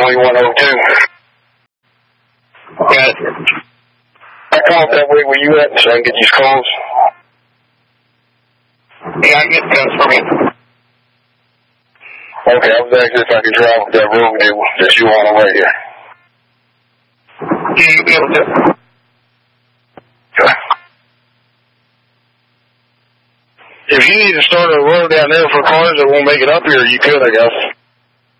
2102. Got it. I come up that way where you at so I can get these calls. Yeah, I get that from you. Okay, I was asking if I could drive up that road that you on right here. Yeah, you'll be able to. Okay. If you need to start a road down there for cars that won't make it up here, you could, I guess.